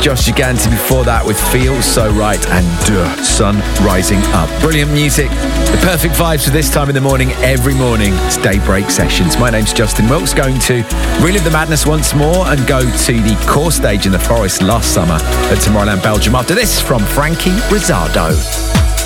Josh Gigante before that with Feels So Right and Sun Rising Up. Brilliant music. The perfect vibes for this time in the morning, every morning. It's Daybreak Sessions. My name's Justin Wilkes, going to relive the madness once more and go to the core stage in the Forest last summer at Tomorrowland, Belgium. After this, from Frankie Rizzardo.